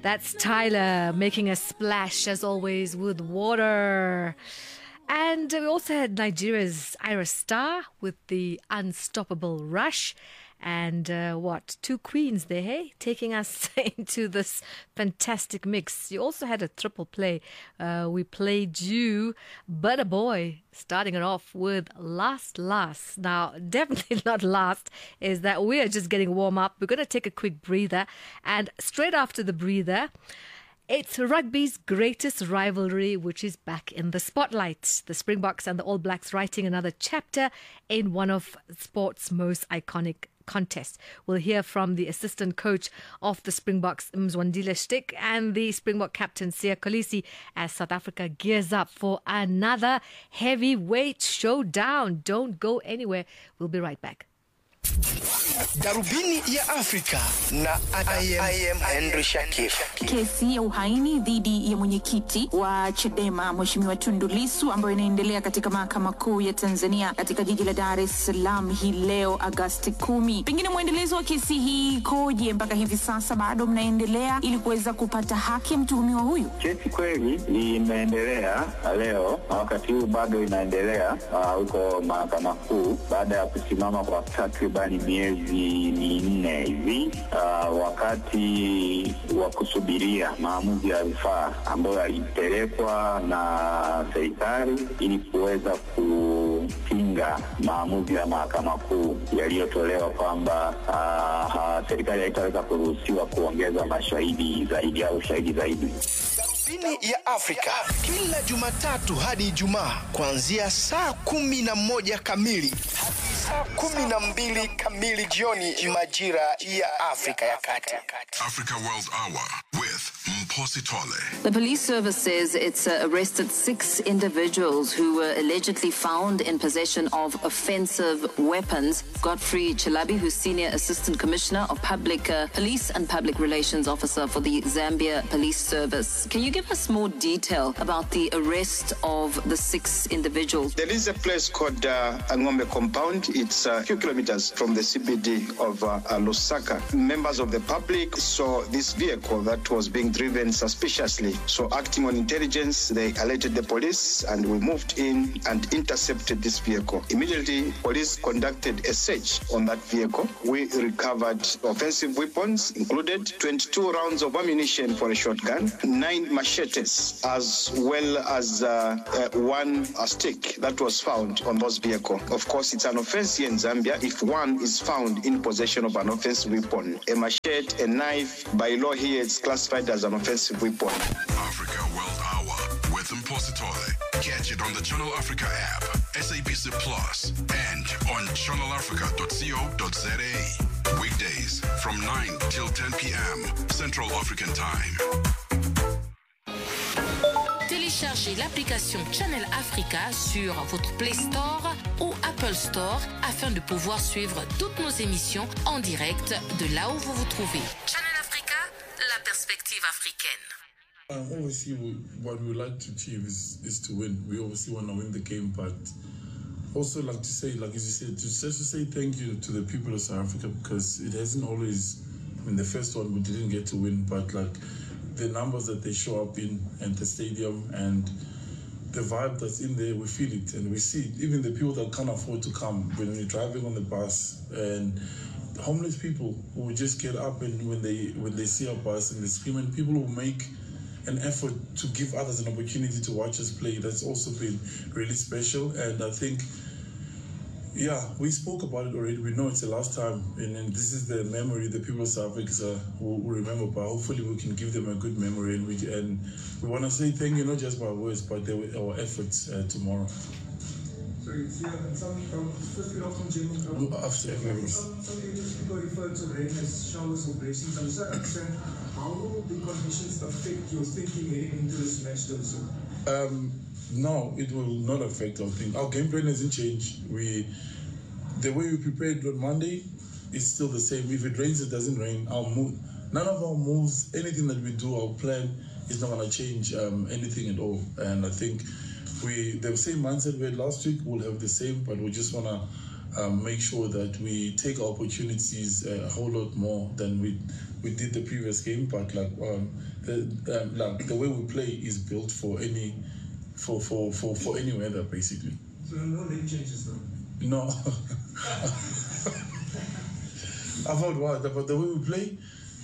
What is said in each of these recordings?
That's Tyler making a splash, as always, with water. And we also had Nigeria's Ira Star with the Unstoppable Rush. And two queens there, hey? Taking us into this fantastic mix. You also had a triple play. We played you, Butter Boy, starting it off with Last. Now, definitely not last, is that we are just getting warm up. We're going to take a quick breather. And straight after the breather, it's rugby's greatest rivalry, which is back in the spotlight. The Springboks and the All Blacks writing another chapter in one of sport's most iconic contests. We'll hear from the assistant coach of the Springboks, Mzwandile Stick, and the Springbok captain, Siya Kolisi, as South Africa gears up for another heavyweight showdown. Don't go anywhere. We'll be right back. Darubini ya Afrika na I am Henry Shakif. Kesi ya uhaini dhidi ya mwenyekiti wa Chadema Mheshimiwa Tundu Lissu ambayo inaendelea katika mahakama kuu ya Tanzania katika jiji la Dar es Salaam hii leo Agosti 10. Pengine mwendelezo wa kesi hii koje mpaka hivi sasa, bado mnaendelea ili kuweza kupata haki ya mtuhumiwa huyu? Kesi kweli imeendelea leo na wakati huu bado inaendelea huko mahakama kuu baada ya kusimama kwa takribani miezi 4 hivi wakati wa kusubiria maamuzi ya rufaa ambayo yalipelekwa na serikali ili kuweza kupinga maamuzi ya mahakama kuu yaliyotolewa kwamba serikali haitaweza kuruhusiwa kuongeza mashahidi zaidi au shahidi zaidi. Darubini ya Afrika kila Jumatatu hadi Ijumaa kuanzia saa 11 kamili hadi saa 12 kamili jioni majira ya Afrika ya Kati. Africa World Hour with Mposi Tole. The police service says it's arrested 6 individuals who were allegedly found in possession of offensive weapons. Godfrey Chilabi, who's Senior Assistant Commissioner of Public Police and Public Relations Officer for the Zambia Police Service. Can you give us more detail about the arrest of the 6 individuals? There is a place called Angombe Compound. It's a few kilometers from the CBD of Lusaka. Members of the public saw this vehicle that was being driven suspiciously. So acting on intelligence, they alerted the police and we moved in and intercepted this vehicle. Immediately, police conducted a search on that vehicle. We recovered offensive weapons, included 22 rounds of ammunition for a shotgun, 9 machetes, as well as one stick that was found on those vehicle. Of course, it's an offense here in Zambia if one is found in possession of an offensive weapon. A machete, a knife, by law here it's classified as an offensive weapon. Africa World Hour with Mposi Tole. Catch it on the Channel Africa app, SABC Plus, and on channelafrica.co.za. Weekdays from 9 till 10 p.m. Central African Time. Téléchargez l'application Channel Africa sur votre Play Store ou Apple Store afin de pouvoir suivre toutes nos émissions en direct de là où vous vous trouvez. Channel Africa, la perspective africaine. Obviously, what we would like to achieve is to win. We obviously want to win the game, but also like to say, like as you said, just to say thank you to the people of South Africa, because it hasn't always, in the first one we didn't get to win, but like the numbers that they show up in and the stadium and the vibe that's in there, we feel it and we see it. Even the people that can't afford to come, when we're driving on the bus, and homeless people who just get up and when they see our bus and they scream, and people who make an effort to give others an opportunity to watch us play, that's also been really special. And I think, yeah, we spoke about it already. We know it's the last time, and this is the memory the people of South Africa will remember. But hopefully, we can give them a good memory, and we want to say thank you not just by words, but our efforts tomorrow. Sorry, some after everything. Some people refer to rain as showers or blessings. I'm just understand how will the conditions affect your thinking heading into this match, though? No, it will not affect our thing. Our game plan hasn't changed. The way we prepared on Monday is still the same. If it rains, it doesn't rain. None of our moves, anything that we do, our plan is not going to change anything at all. And I think the same mindset we had last week, we'll have the same, but we just want to make sure that we take our opportunities a whole lot more than we we did the previous game, but the way we play is built for any weather, basically. So no leg changes though? No. About what? About the way we play?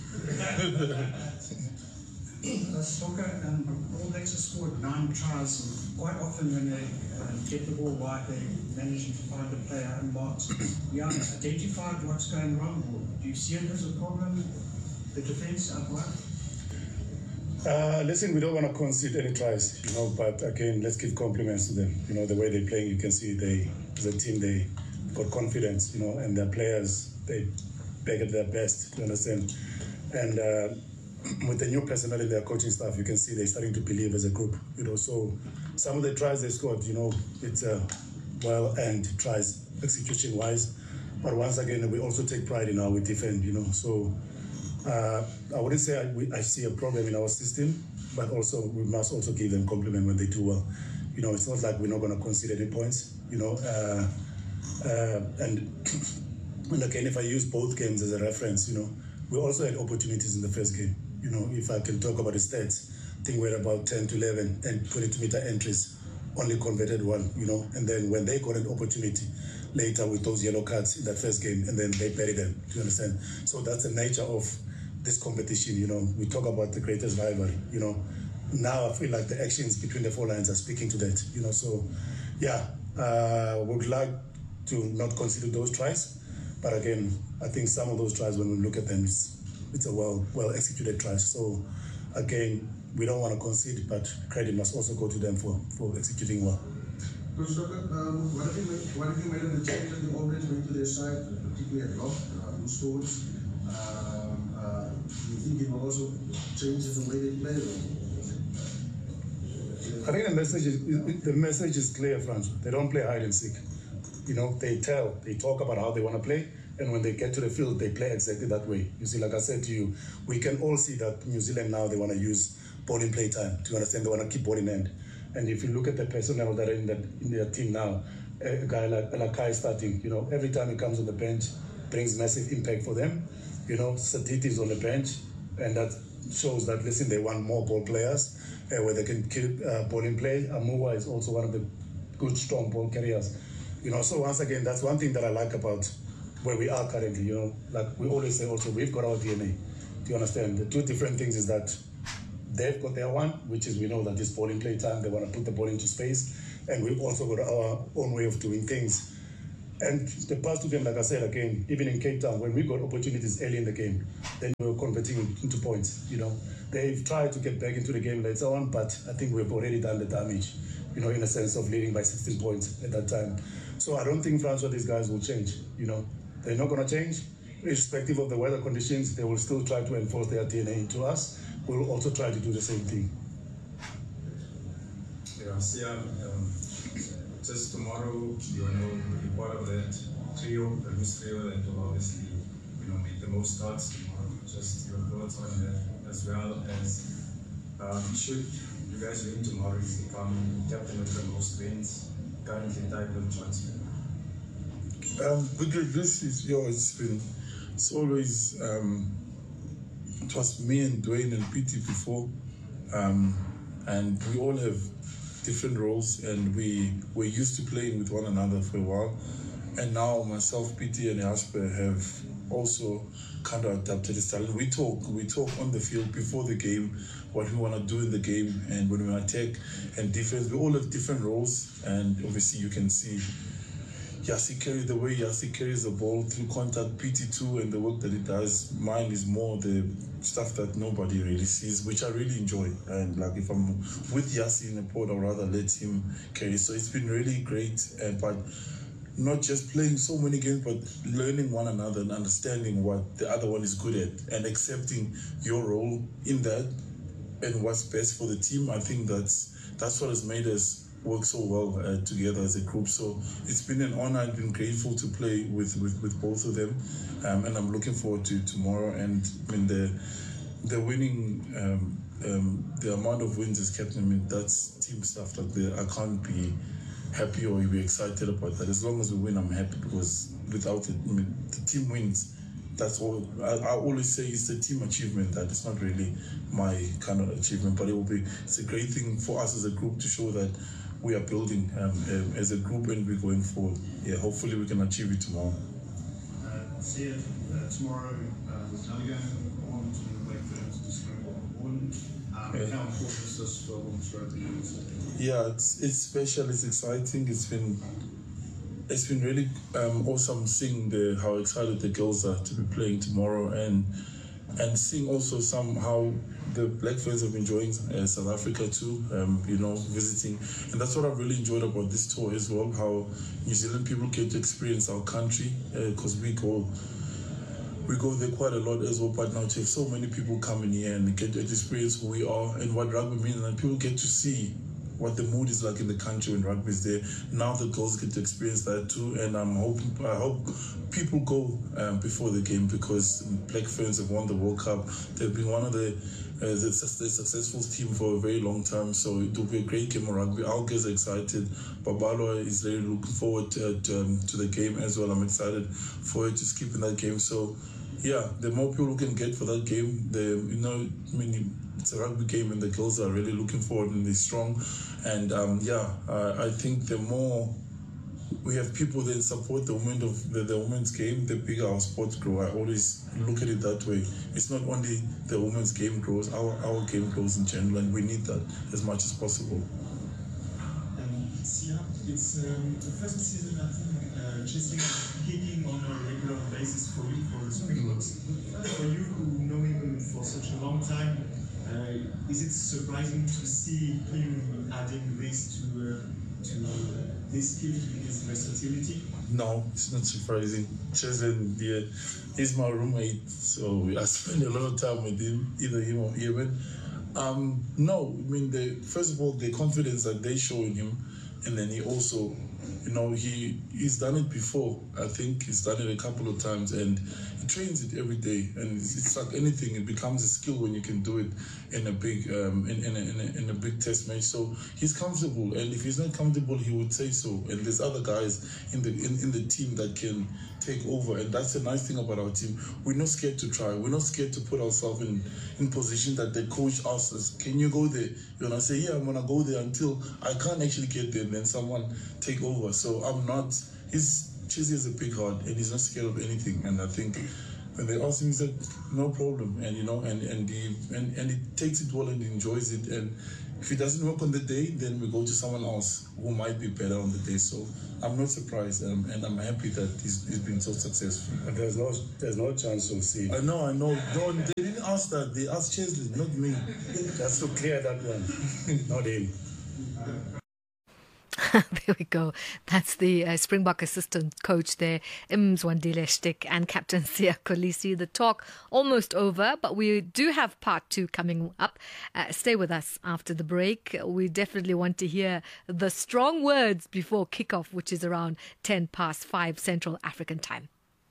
Soccer, All Blacks have scored 9 tries, and quite often when they get the ball wide, they manage to find a player unmarked. We haven't identified what's going wrong. Do you see it as a problem, the defence out wide? Listen, we don't want to concede any tries, but again, let's give compliments to them. The way they're playing, you can see as a team, they got confidence, and their players, they back at their best, you understand? And with the new personnel in their coaching staff, you can see they're starting to believe as a group, so some of the tries they scored, it's well-earned tries, execution-wise, but once again, we also take pride in how we defend, so I wouldn't say I see a problem in our system, but also we must also give them compliment when they do well. It's not like we're not going to concede any points, and again, if I use both games as a reference, we also had opportunities in the first game. If I can talk about the stats, I think we're about 10 to 11 and 22-meter entries, only converted 1, and then when they got an opportunity later with those yellow cards in that first game, and then they buried them, do you understand? So that's the nature of this competition, we talk about the greatest rivalry, Now I feel like the actions between the 4 lines are speaking to that, so yeah, would like to not consider those tries, but again, I think some of those tries, when we look at them, it's a well executed try. So again, we don't want to concede, but credit must also go to them for executing well. Coach Docker, what have you made of the change that the All Blacks made to their side, particularly at lock, loose forwards? Do you think it will also change the way they play? I think the message is clear, Franz. They don't play hide and seek. They talk about how they want to play, and when they get to the field, they play exactly that way. You see, like I said to you, we can all see that New Zealand now, they want to use ball in play time. Do you understand? They want to keep ball in hand. And if you look at the personnel that are in their team now, a guy like Lakai starting, every time he comes on the bench, brings massive impact for them. Saditi is on the bench, and that shows that, listen, they want more ball players where they can keep ball in play. Amua is also one of the good, strong ball carriers. So once again, that's one thing that I like about where we are currently, like we always say also, we've got our DNA. Do you understand? The two different things is that they've got their one, which is we know that this ball in play time, they want to put the ball into space, and we've also got our own way of doing things. And the past 2 games, like I said again, even in Cape Town, when we got opportunities early in the game, then we were converting into points, They've tried to get back into the game later on, but I think we've already done the damage, in a sense of leading by 16 points at that time. So I don't think, Francois, these guys will change, They're not going to change. Irrespective of the weather conditions, they will still try to enforce their DNA into us. We'll also try to do the same thing. Just tomorrow, you will be part of that trio, the loose trio that will obviously, make the most starts tomorrow. Just your thoughts on that, as well as should you guys win tomorrow, you become captain with the most wins, currently tied with Johnson. This is it's always, it was me and Dwayne and Pete before, and we all have different roles, and we're used to playing with one another for a while, and now myself, Pete and Jasper have also kind of adapted the style. We talk on the field before the game, what we want to do in the game, and when we attack and defense, we all have different roles, and obviously you can see Yassi carries the ball through contact, PT2, and the work that he does. Mine is more the stuff that nobody really sees, which I really enjoy. And like if I'm with Yassi in the pod, I'd rather let him carry. So it's been really great, but not just playing so many games, but learning one another and understanding what the other one is good at and accepting your role in that and what's best for the team. I think that's what has made us work so well together as a group. So it's been an honor. I've been grateful to play with both of them, and I'm looking forward to tomorrow. And I mean the winning, the amount of wins as captain, I mean that's team stuff. Like I can't be happy or be excited about that. As long as we win, I'm happy, because without it, I mean the team wins, that's all. I always say it's a team achievement. That it's not really my kind of achievement, but it's a great thing for us as a group to show that we are building as a group and we're going forward. Yeah, hopefully we can achieve it tomorrow. See you tomorrow with Naligan on to the Black Ferns to Springbok Warden. How important is this for Women's Rugby? Yeah, it's special. It's exciting. It's been really awesome seeing how excited the girls are to be playing tomorrow, and seeing also somehow the Black Ferns have been enjoying South Africa too, visiting. And that's what I've really enjoyed about this tour as well, how New Zealand people get to experience our country, because we go there quite a lot as well, but now to have so many people coming here and get to experience who we are and what rugby means, and people get to see what the mood is like in the country when rugby is there. Now the girls get to experience that too, and I hope people go before the game, because Black Ferns have won the World Cup. They've been one of the successful team for a very long time, so it will be a great game of rugby. Our girls are excited. Babalwa is really looking forward to the game as well. I'm excited for her to skip in that game. So yeah, the more people we can get for that game, it's a rugby game, and the girls are really looking forward and they're strong. And I think the more we have people that support the women's game, the bigger our sports grow. I always look at it that way. It's not only the women's game grows, our game grows in general, and we need that as much as possible. Sia, it's the first season, I think, chasing kicking on a regular basis for you, for the Springboks. For you who know him for such a long time, is it surprising to see him adding this to this skill, his versatility? No, it's not surprising. Cheslin, he's my roommate, so I spend a lot of time with him, either him or Ewan. No, I mean, first of all, the confidence that they show in him, and then he also, he's done it before. I think he's done it a couple of times, and he trains it every day. And it's like anything; it becomes a skill when you can do it in a big in a big test match. So he's comfortable, and if he's not comfortable, he would say so. And there's other guys in the team that can take over, and that's the nice thing about our team. We're not scared to try. We're not scared to put ourselves in position that the coach asks us, "Can you go there?" And I say, "Yeah, I'm gonna go there until I can't actually get there." And then someone take over. So I'm not. Chizzy has a big heart, and he's not scared of anything. And I think when they asked him, he said, "No problem." And and he takes it well and enjoys it. And if it doesn't work on the day, then we go to someone else who might be better on the day. So I'm not surprised, and I'm happy that he's been so successful. But there's no chance of seeing. I know. No, they didn't ask that. They asked Cheslin, not me. That's to clear that one, not him. There we go. That's the Springbok assistant coach there, Mzwandile Shtick, and Captain Sia Kolisi. The talk almost over, but we do have part 2 coming up. Stay with us after the break. We definitely want to hear the strong words before kickoff, which is around 5:10 Central African time.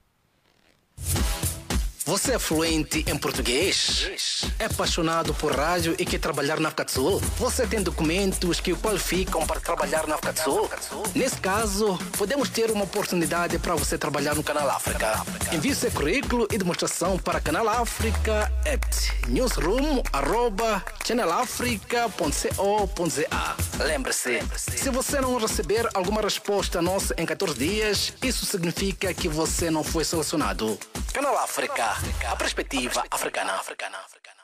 Você é fluente em português? É apaixonado por rádio e quer trabalhar na África do Sul? Você tem documentos que o qualificam para trabalhar na África do Sul? Nesse caso, podemos ter uma oportunidade para você trabalhar no Canal África. Envie seu currículo e demonstração para Canal África @ newsroom@channelafrica.co.za. Lembre-se, se você não receber alguma resposta nossa em 14 dias, isso significa que você não foi selecionado. Canal África, a perspectiva africana.